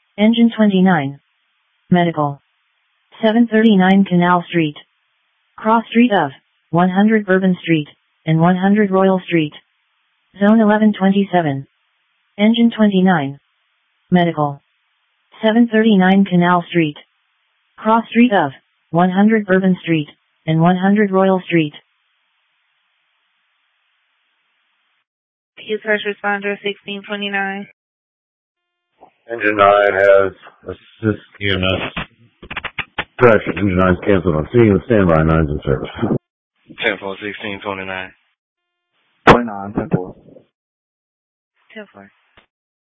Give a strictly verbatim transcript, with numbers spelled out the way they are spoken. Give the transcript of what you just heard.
Engine twenty-nine. Medical. seven thirty-nine Canal Street. Cross street of one hundred Bourbon Street and one hundred Royal Street. Zone eleven twenty-seven. Engine twenty-nine. Medical. seven thirty-nine Canal Street. Cross street of one hundred Bourbon Street and one hundred Royal Street. Use first responder sixteen twenty-nine. Engine nine has assist E M S. Correction, engine nine's canceled on scene with standby nine's in service. ten four sixteen twenty-nine. twenty-nine, ten four. ten four.